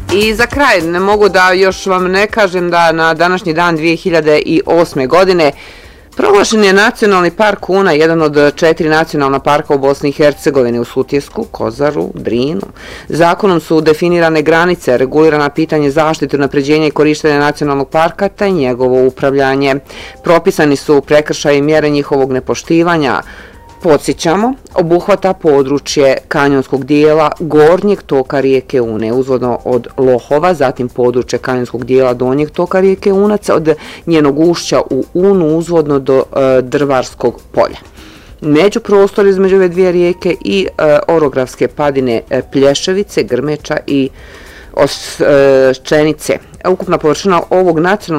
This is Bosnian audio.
I za kraj ne mogu da još vam ne kažem da na današnji dan 2008. godine proglašen je Nacionalni park Una, jedan od 4 nacionalna parka u Bosni i Hercegovini, u Sutjesku, Kozaru, Drinu. Zakonom su definirane granice, regulirana pitanje zaštite, unapređenja i korištenja nacionalnog parka te njegovo upravljanje. Propisani su prekršaji i mjere njihovog nepoštivanja. Podsjećamo, obuhvata područje kanjonskog dijela gornjeg toka rijeke Une, uzvodno od Lohova, zatim područje kanjonskog dijela donjeg toka rijeke Unac, od njenog ušća u Unu, uzvodno do Drvarskog polja. Međuprostor između ove dvije rijeke i orografske padine Plješevice, Grmeča i Oščenice. Ukupna površina ovog nacionalnog